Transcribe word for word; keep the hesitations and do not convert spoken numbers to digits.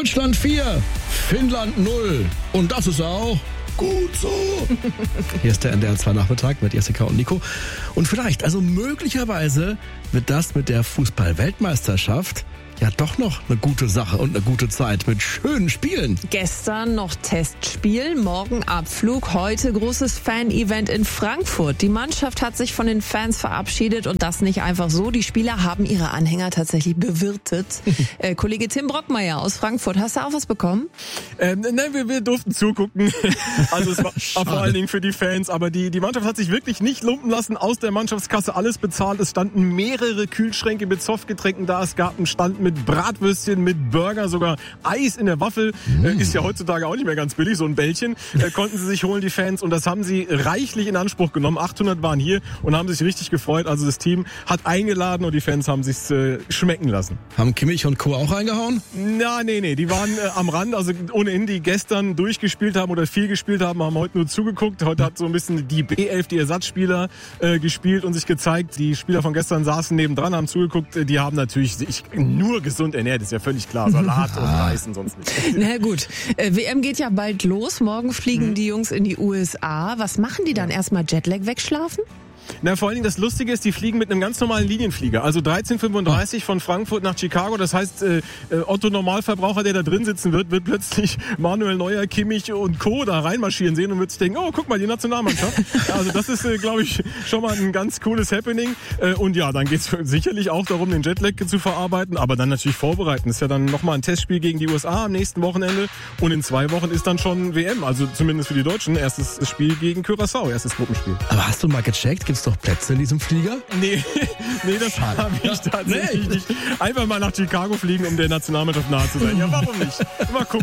Deutschland vier, Finnland null. Und das ist auch gut so. Hier ist der N D R zwei Nachmittag mit Jessica und Nico. Und vielleicht, also möglicherweise wird das mit der Fußball-Weltmeisterschaft ja doch noch eine gute Sache und eine gute Zeit mit schönen Spielen. Gestern noch Testspiel, morgen Abflug, heute großes Fan-Event in Frankfurt. Die Mannschaft hat sich von den Fans verabschiedet und das nicht einfach so. Die Spieler haben ihre Anhänger tatsächlich bewirtet. äh, Kollege Tim Brockmeier aus Frankfurt, hast du auch was bekommen? Ähm, nein, wir, wir durften zugucken. Also es war vor allen Dingen für die Fans, aber die, die Mannschaft hat sich wirklich nicht lumpen lassen, aus der Mannschaftskasse alles bezahlt. Es standen mehrere Kühlschränke mit Softgetränken da, es gab einen Stand mit Bratwürstchen, mit Burger, sogar Eis in der Waffel. Mm. Äh, ist ja heutzutage auch nicht mehr ganz billig, so ein Bällchen. Äh, konnten sie sich holen, die Fans. Und das haben sie reichlich in Anspruch genommen. achthundert waren hier und haben sich richtig gefreut. Also das Team hat eingeladen und die Fans haben sich's äh, schmecken lassen. Haben Kimmich und Co. auch reingehauen? Na, nee, nee. Die waren äh, am Rand. Also ohnehin, die gestern durchgespielt haben oder viel gespielt haben, haben heute nur zugeguckt. Heute hat so ein bisschen die B elf, die Ersatzspieler, äh, gespielt und sich gezeigt. Die Spieler von gestern saßen nebendran, haben zugeguckt. Die haben natürlich sich nur gesund ernährt, ist ja völlig klar. Salat und Reis und sonst nichts. Na gut, äh, W M geht ja bald los. Morgen fliegen mhm. die Jungs in die U S A. Was machen die dann? Erstmal Jetlag wegschlafen? Na, vor allen Dingen das Lustige ist, die fliegen mit einem ganz normalen Linienflieger. Also dreizehn fünfunddreißig von Frankfurt nach Chicago. Das heißt, äh, Otto Normalverbraucher, der da drin sitzen wird, wird plötzlich Manuel Neuer, Kimmich und Co. da reinmarschieren sehen und wird sich denken, oh, guck mal, die Nationalmannschaft. Also das ist, äh, glaube ich, schon mal ein ganz cooles Happening. Äh, und ja, dann geht's sicherlich auch darum, den Jetlag zu verarbeiten, aber dann natürlich vorbereiten. Das ist ja dann nochmal ein Testspiel gegen die U S A am nächsten Wochenende. Und in zwei Wochen ist dann schon W M. Also zumindest für die Deutschen erstes Spiel gegen Curaçao, erstes Gruppenspiel. Aber hast du mal gecheckt? Gibt's doch Plätze in diesem Flieger? Nee, nee, das habe ich tatsächlich nee. nicht. Einfach mal nach Chicago fliegen, um der Nationalmannschaft nahe zu sein. Ja, warum nicht? Mal gucken.